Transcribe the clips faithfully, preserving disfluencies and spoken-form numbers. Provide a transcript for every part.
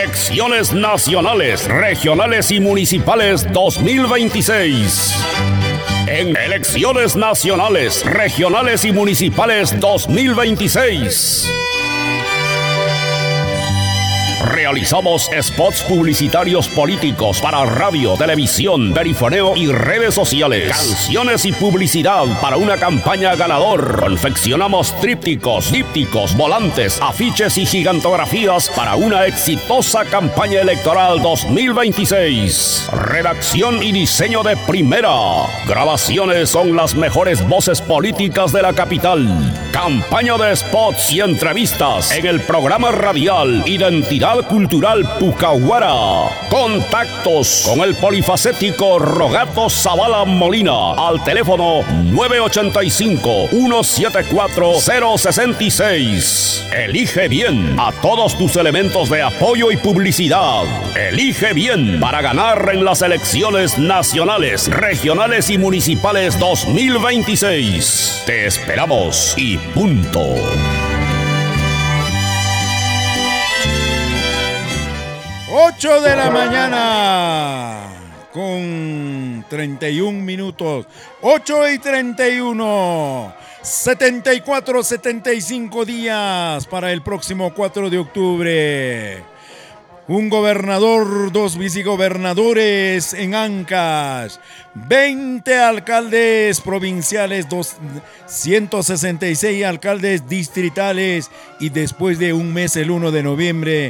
Elecciones nacionales, regionales y municipales dos mil veintiséis. En elecciones nacionales, regionales y municipales dos mil veintiséis. Realizamos spots publicitarios políticos para radio, televisión, perifoneo y redes sociales. Canciones y publicidad para una campaña ganador. Confeccionamos trípticos, dípticos, volantes, afiches y gigantografías para una exitosa campaña electoral dos mil veintiséis. Redacción y diseño de primera. Grabaciones con las mejores voces políticas de la capital. Campaña de spots y entrevistas en el programa radial Identidad Cultural Pucahuara. Contactos con el polifacético Rogato Zavala Molina al teléfono nueve ocho cinco, uno siete cuatro, cero seis seis. Elige bien a todos tus elementos de apoyo y publicidad. Elige bien para ganar en las elecciones nacionales, regionales y municipales dos mil veintiséis. Te esperamos y punto. ocho de la mañana con treinta y un minutos. ocho y treinta y uno. setenta y cuatro, setenta y cinco días para el próximo cuatro de octubre. Un gobernador, dos vicegobernadores en Ancash, veinte alcaldes provinciales, doscientos sesenta y seis alcaldes distritales y después de un mes, el uno de noviembre,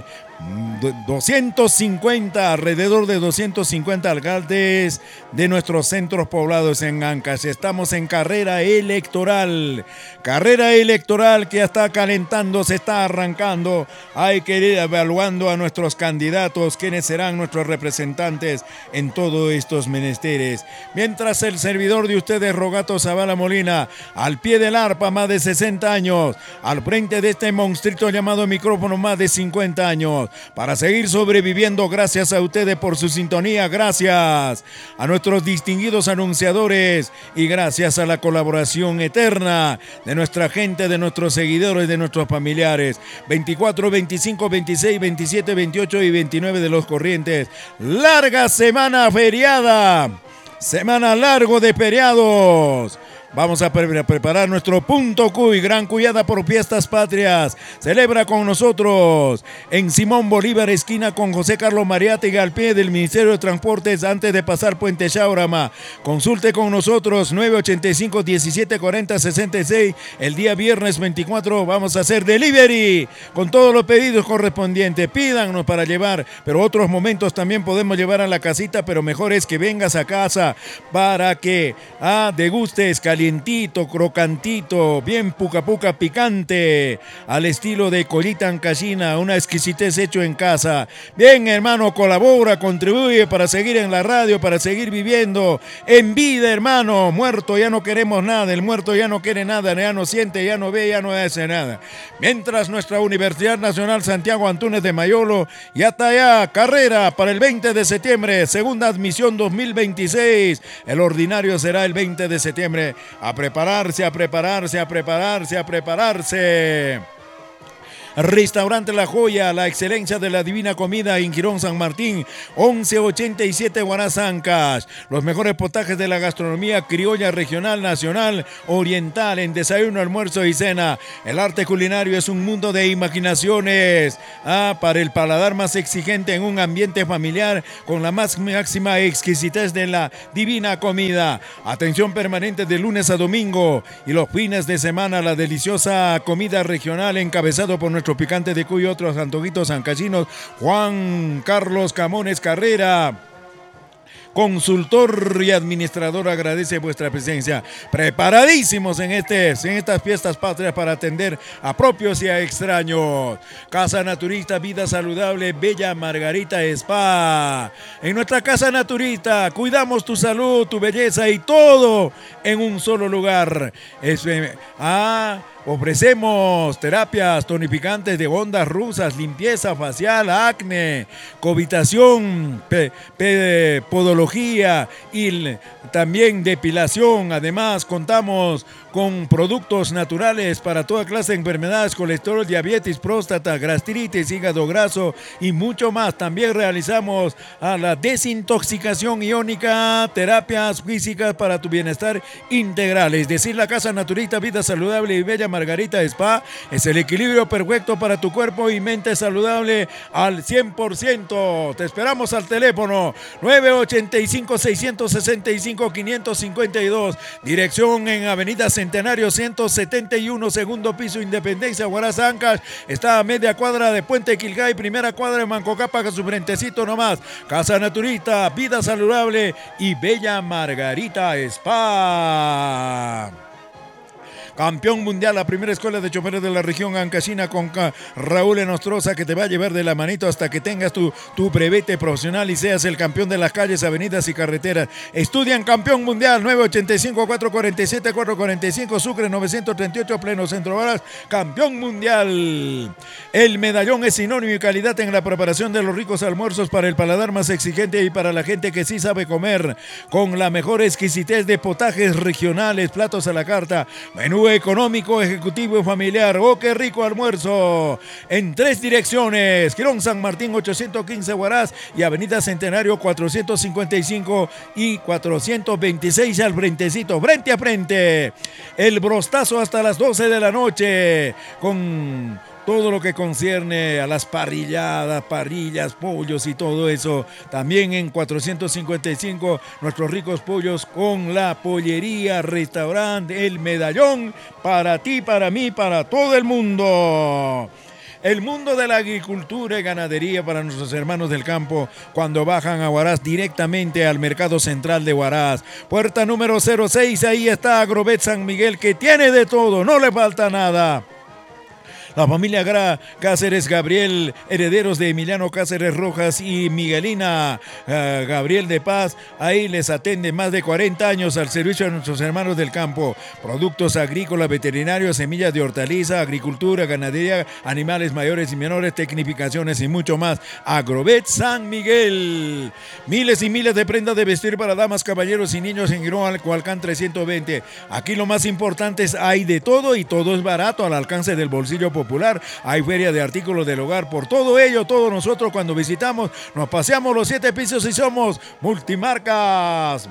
doscientos cincuenta, alrededor de doscientos cincuenta alcaldes de nuestros centros poblados en Ancash. Estamos en carrera electoral, carrera electoral que ya está calentando, se está arrancando. Hay que ir evaluando a nuestros candidatos, quiénes serán nuestros representantes en todos estos menesteres. Mientras el servidor de ustedes, Rogato Zavala Molina, al pie del arpa, más de sesenta años, al frente de este monstruito llamado micrófono, más de cincuenta años, para seguir sobreviviendo. Gracias a ustedes por su sintonía, gracias a nuestros distinguidos anunciadores y gracias a la colaboración eterna de nuestra gente, de nuestros seguidores, de nuestros familiares. veinticuatro, veinticinco, veintiséis, veintisiete, veintiocho y veintinueve de los Corrientes. Larga semana feriada, semana largo de feriados. Vamos a pre- preparar nuestro punto Cuy, Gran Cuyada por Fiestas Patrias. Celebra con nosotros en Simón Bolívar, esquina con José Carlos Mariátegui, al pie del Ministerio de Transportes, antes de pasar Puente Chaurama. Consulte con nosotros nueve ocho cinco, diecisiete cuarenta, sesenta y seis. El día viernes veinticuatro vamos a hacer delivery con todos los pedidos correspondientes. Pídanos para llevar, pero otros momentos también podemos llevar a la casita, pero mejor es que vengas a casa para que ah, degustes calientito, crocantito, bien puca puca picante, al estilo de collita ancashina, una exquisitez hecho en casa. Bien, hermano, colabora, contribuye para seguir en la radio, para seguir viviendo en vida, hermano. Muerto ya no queremos nada, el muerto ya no quiere nada, ya no siente, ya no ve, ya no hace nada. Mientras nuestra Universidad Nacional Santiago Antúnez de Mayolo ya está ya carrera para el veinte de septiembre, segunda admisión dos mil veintiséis. El ordinario será el veinte de septiembre. A prepararse, a prepararse, a prepararse, a prepararse. Restaurante La Joya, la excelencia de la divina comida en Girón San Martín, once ochenta y siete Huaraz Ancash. Los mejores potajes de la gastronomía criolla, regional, nacional, oriental, en desayuno, almuerzo y cena. El arte culinario es un mundo de imaginaciones. Ah, para el paladar más exigente en un ambiente familiar, con la más máxima exquisitez de la divina comida. Atención permanente de lunes a domingo y los fines de semana, la deliciosa comida regional encabezado por nuestro picante de Cuy y otros antojitos ancallinos, Juan Carlos Camones Carrera. Consultor y administrador agradece vuestra presencia. Preparadísimos en, este, en estas fiestas patrias para atender a propios y a extraños. Casa Naturista, vida saludable, Bella Margarita Spa. En nuestra Casa Naturista cuidamos tu salud, tu belleza y todo en un solo lugar. Es, ah, Ofrecemos terapias tonificantes de ondas rusas, limpieza facial, acné, cavitación, pe, pe, podología y también depilación. Además, contamos con productos naturales para toda clase de enfermedades, colesterol, diabetes, próstata, gastritis, hígado graso y mucho más. También realizamos a la desintoxicación iónica, terapias físicas para tu bienestar integral. Es decir, la Casa Naturista Vida Saludable y Bella Margarita Spa es el equilibrio perfecto para tu cuerpo y mente saludable al cien por ciento. Te esperamos al teléfono nueve ocho cinco, seis seis cinco, cinco cinco dos. Dirección en Avenida Centenario ciento setenta y uno, segundo piso, Independencia, Huaraz, Ancash. Está a media cuadra de Puente Quilgay, primera cuadra de Mancocapa, su frentecito nomás. Casa Naturista, Vida Saludable y Bella Margarita Spa. Campeón mundial, la primera escuela de choferes de la región ancashina con Raúl Enostroza, que te va a llevar de la manito hasta que tengas tu, tu brevete profesional y seas el campeón de las calles, avenidas y carreteras. Estudian campeón mundial, nueve ocho cinco, cuatro cuatro siete, cuatro cuatro cinco, Sucre novecientos treinta y ocho, Pleno Centro Varas, campeón mundial. El medallón es sinónimo y calidad en la preparación de los ricos almuerzos para el paladar más exigente y para la gente que sí sabe comer, con la mejor exquisitez de potajes regionales, platos a la carta, menú económico, ejecutivo y familiar. ¡Oh, qué rico almuerzo! En tres direcciones: Quirón San Martín ochocientos quince Huaraz y Avenida Centenario cuatrocientos cincuenta y cinco y cuatrocientos veintiséis al frentecito, frente a frente. El brostazo hasta las doce de la noche con todo lo que concierne a las parrilladas, parrillas, pollos y todo eso. También en cuatrocientos cincuenta y cinco, nuestros ricos pollos con la pollería, restaurante El Medallón, para ti, para mí, para todo el mundo. El mundo de la agricultura y ganadería para nuestros hermanos del campo cuando bajan a Huaraz directamente al mercado central de Huaraz. Puerta número cero seis, ahí está Agrovet San Miguel, que tiene de todo, no le falta nada. La familia Gra Cáceres Gabriel, herederos de Emiliano Cáceres Rojas y Miguelina uh, Gabriel de Paz, ahí les atende más de cuarenta años al servicio de nuestros hermanos del campo. Productos agrícolas, veterinarios, semillas de hortaliza, agricultura, ganadería, animales mayores y menores, tecnificaciones y mucho más. Agrovet San Miguel. Miles y miles de prendas de vestir para damas, caballeros y niños en Girón Alcoalcán trescientos veinte. Aquí lo más importante es hay de todo y todo es barato al alcance del bolsillo popular. Hay feria de artículos del hogar. Por todo ello, todos nosotros cuando visitamos nos paseamos los siete pisos y somos Multimarcas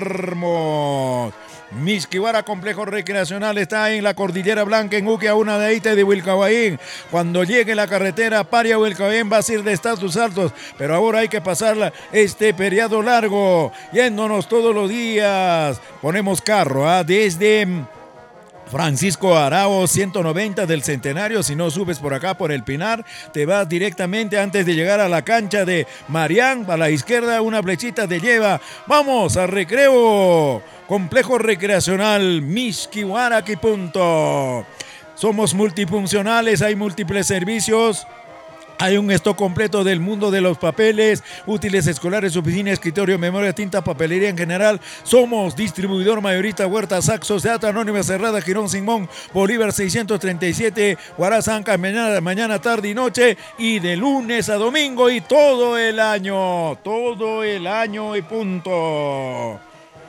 Barmos. Misquihuara Complejo Recreacional está en la Cordillera Blanca, en Uque, a una de Aite de Huilcahuaín. Cuando llegue la carretera Paria Huilcahuaín va a ser de estatus altos, pero ahora hay que pasar este periodo largo yéndonos todos los días. Ponemos carro ¿eh? desde Francisco Arao ciento noventa del Centenario. Si no subes por acá por el Pinar, te vas directamente antes de llegar a la cancha de Marián, a la izquierda una flechita te lleva. Vamos a Recreo Complejo Recreacional Misquihuara, que punto. Somos multifuncionales, hay múltiples servicios. Hay un stock completo del mundo de los papeles, útiles escolares, oficina, escritorio, memoria, tinta, papelería en general. Somos distribuidor mayorista Huerta Saxos, Teatro Anónima Cerrada, Girón Simón, Bolívar seiscientos treinta y siete, Huaraz, Ancash, mañana, mañana, tarde y noche, y de lunes a domingo y todo el año, todo el año y punto.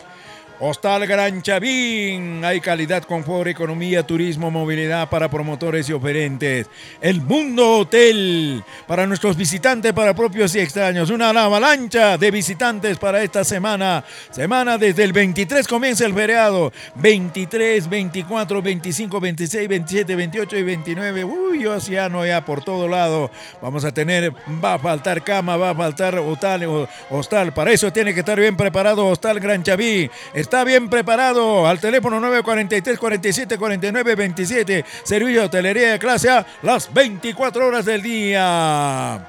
Hostal Gran Chavín, hay calidad, confort, economía, turismo, movilidad para promotores y oferentes. El Mundo Hotel, para nuestros visitantes, para propios y extraños. Una avalancha de visitantes para esta semana. Semana desde el veintitrés comienza el feriado. veintitrés, veinticuatro, veinticinco, veintiséis, veintisiete, veintiocho y veintinueve. Uy, océano ya por todo lado. Vamos a tener, va a faltar cama, va a faltar hostal, hostal. Para eso tiene que estar bien preparado Hostal Gran Chavín. Está bien preparado al teléfono nueve cuatro tres, cuarenta y siete, cuarenta y nueve, veintisiete. Servicio de hotelería de clase A las veinticuatro horas del día.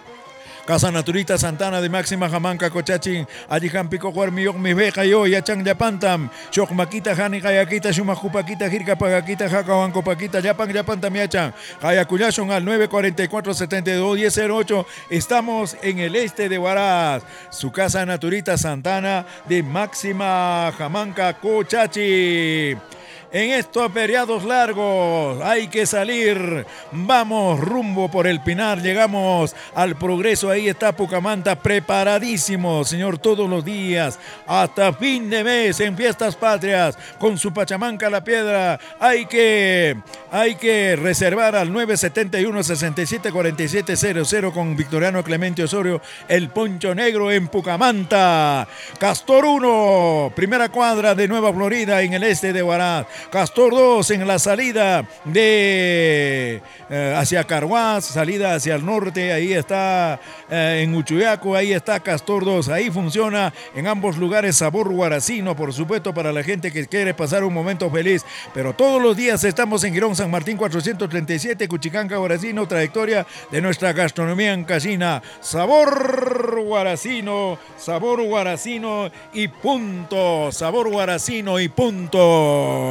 Casa Naturista Santana de Máxima Jamanca Cochachín, Ajiján Pico Juarmiyok Misbeja y hoy Achang Yapantam, Shok Maquita Jani Kayakita, Shumajupaquita, Jirka Pagaquita, Jacabanco Paquita, Yapan Yapantam Yachan, Kayakuyashon al nueve cuatro cuatro, setenta y dos, diez cero ocho. Estamos en el este de Huaraz, su Casa Naturista Santana de Máxima Jamanca Cochachi. en estos feriados largos. Hay que salir. Vamos rumbo por el Pinar. Llegamos al Progreso. Ahí está Pucamanta preparadísimo, señor, todos los días hasta fin de mes en Fiestas Patrias con su Pachamanca La Piedra. Hay que, hay que reservar al nueve siete uno, seis siete cuatro siete cero cero con Victoriano Clemente Osorio, el Poncho Negro en Pucamanta. Castor uno, primera cuadra de Nueva Florida en el este de Huaraz. Castor dos en la salida de eh, hacia Carhuaz, salida hacia el norte. Ahí está eh, en Uchuyaco, ahí está Castor dos. Ahí funciona en ambos lugares sabor guaracino, por supuesto, para la gente que quiere pasar un momento feliz. Pero todos los días estamos en Girón San Martín cuatrocientos treinta y siete, Cuchicanca, Guaracino, trayectoria de nuestra gastronomía en casina. Sabor guaracino, sabor guaracino y punto. Sabor guaracino y punto.